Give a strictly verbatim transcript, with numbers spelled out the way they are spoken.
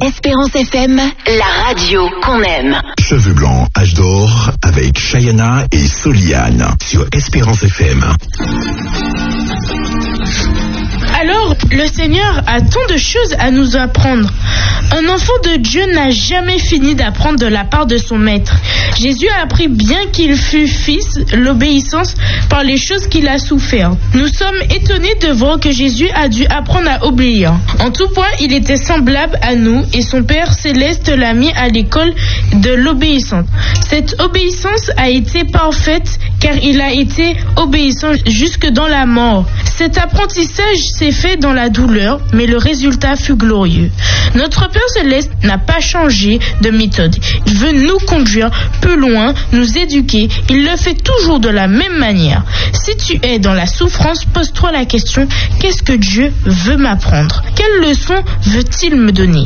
Espérance F M, la radio qu'on aime. Cheveux blancs, âge d'or, avec Chayana et Soliane sur Espérance F M. Alors, le Seigneur a tant de choses à nous apprendre. Un enfant de Dieu n'a jamais fini d'apprendre de la part de son maître. Jésus a appris, bien qu'il fût fils, l'obéissance par les choses qu'il a souffert. Nous sommes étonnés de voir que Jésus a dû apprendre à obéir. En tout point, il était semblable à nous et son Père céleste l'a mis à l'école de l'obéissance. Cette obéissance a été parfaite car il a été obéissant jusque dans la mort. Cet apprentissage s'est fait dans la douleur, mais le résultat fut glorieux. Notre Père Céleste n'a pas changé de méthode. Il veut nous conduire plus loin, nous éduquer. Il le fait toujours de la même manière. Si tu es dans la souffrance, pose-toi la question, qu'est-ce que Dieu veut m'apprendre? Quelle leçon veut-il me donner?